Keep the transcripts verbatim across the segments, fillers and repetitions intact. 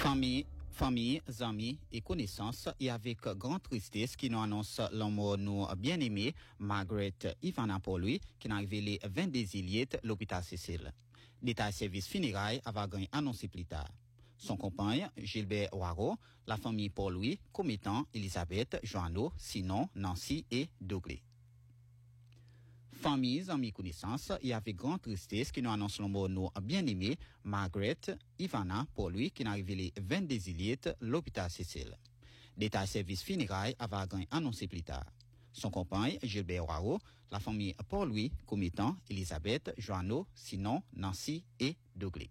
Famille, famille, amis et connaissances, et avec grande tristesse qui nous annonce l'amour nous bien-aimé, Margaret Ivana Paul-Louis, qui n'a arrivé le vingt-deux juillet l'hôpital Cécile. L'état service funérailles avait annoncé plus tard. Son compagne, Gilbert Waro, la famille Paul-Louis, commettant Elisabeth, Joanneau, Sinon, Nancy et Douglas. Familles, amis, connaissances, et avec grande tristesse qui nous annonce le mot nous bien-aimé, Margaret Ivana Paul-Louis, qui n'a arrivé le vingt-deux juillet l'hôpital Cécile. L'état service funérailles avait annoncé plus tard. Son compagne, Gilbert Waro, la famille Paul-Louis, commettant Elisabeth, Joanneau, Sinon, Nancy et Douglas.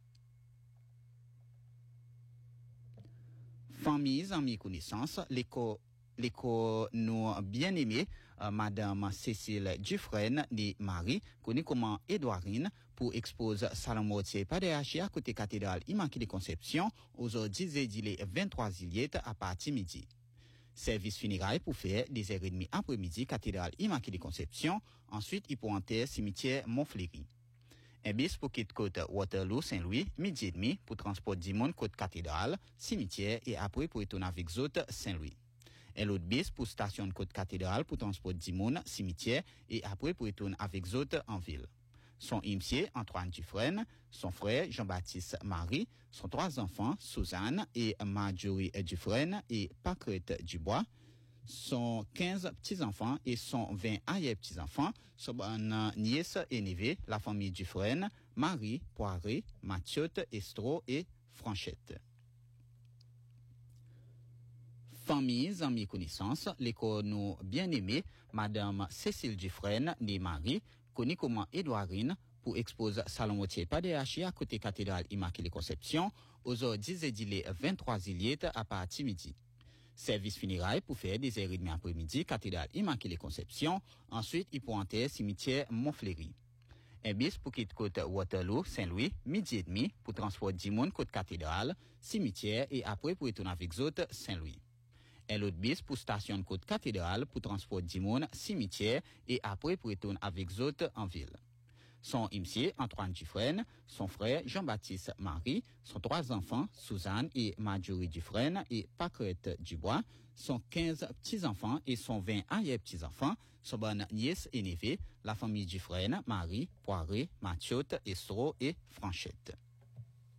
Familles, amis, connaissances, l'éco L'éco nous bien aimé, euh, Madame Cécile Dufresne, née Marie, connue comme Édouardine, pour exposer Salon-Mortier P D H à côté cathédrale Immaculée Conception, aujourd'hui jeudi le vingt-trois juillet à partir midi. Service funérailles pour faire des heures et demie après-midi cathédrale Immaculée Conception, ensuite il pour enterrer cimetière Montfléry. Un bis pour quitter côte Waterloo Saint-Louis, midi et demi pour transport du monde côte cathédrale, cimetière et après pour retourner avec autres Saint-Louis. Un autre bis pour station de côte cathédrale pour transport d'Imon, cimetière et après pour retourner avec autres en ville. Son imsier, Antoine Dufresne, son frère Jean-Baptiste Marie, son trois enfants, Suzanne et Marjorie Dufresne et Paquette Dubois, son quinze petits-enfants et son vingt arrière-petits-enfants, son nièce et neveu, la famille Dufresne, Marie, Poiré, Mathiote, Estro et Franchette. Familles, amis, connaissances, l'école nous bien-aimé, Madame Cécile Dufresne, née Marie, connue comme Édouardine, pour exposer Salon-Mortier P D H à côté cathédrale Immaculée Conception, aujourd'hui jeudi le vingt-trois juillet à partir midi. Service funérailles pour faire des heures et demie après-midi, cathédrale Immaculée Conception, ensuite il pour enterrer cimetière Montfléry. Un bis pour quitter côte Waterloo, Saint-Louis, midi et demi, pour transport du monde côte cathédrale, cimetière et après pour retourner avec autres Saint-Louis. Un autre bis pour station de côte cathédrale pour transport du monde, cimetière et après pour retourner avec autres en ville. Son imsier, Antoine Dufresne, son frère Jean-Baptiste Marie, son trois enfants, Suzanne et Marjorie Dufresne et Paquette Dubois, son quinze petits-enfants et son vingt arrière-petits-enfants, son bonne nièce et neveu, la famille Dufresne, Marie, Poiré, Mathiote, Estro et Franchette.